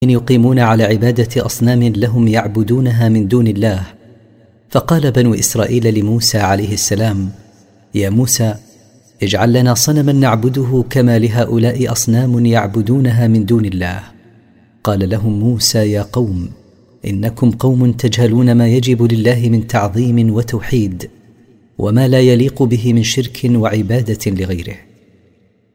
يقيمون على عبادة أصنام لهم يعبدونها من دون الله. فقال بنو إسرائيل لموسى عليه السلام: يا موسى، اجعل لنا صنما نعبده كما لهؤلاء أصنام يعبدونها من دون الله. قال لهم موسى: يا قوم، إنكم قوم تجهلون ما يجب لله من تعظيم وتوحيد، وما لا يليق به من شرك وعبادة لغيره.